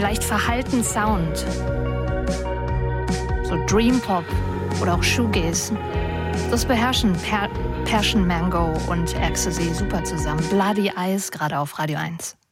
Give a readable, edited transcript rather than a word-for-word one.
leicht verhaltenen Sound. So Dream Pop oder auch Shoegaze. Das beherrschen Passion Mango und Ecstasy super zusammen. Bloody Eyes, gerade auf Radio 1.